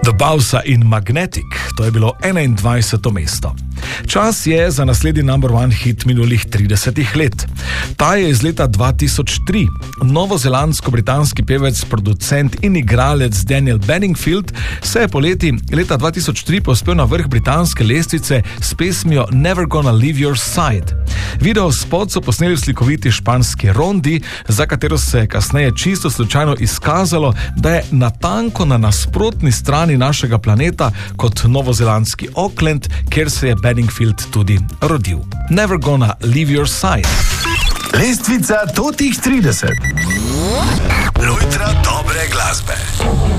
The Balsa in Magnetic, to je bilo 21. mesto. Čas je za naslednji number one hit minulih 30 let. Ta je iz leta 2003. Novozelandsko-britanski pevec, producent in igralec Daniel Bedingfield se je poleti leta 2003 povzpel na vrh britanske lestvice s pesmijo Never Gonna Leave Your Side. Video spot so posneli v slikoviti španski rondi, za katero se je kasneje čisto slučajno izkazalo, da je natanko na nasprotni strani našega planeta kot novozelandski Auckland, kjer se je Bedingfield tudi rodil. Never Gonna Leave Your Side. Lestvica totih 30. Lojtra dobre glasbe.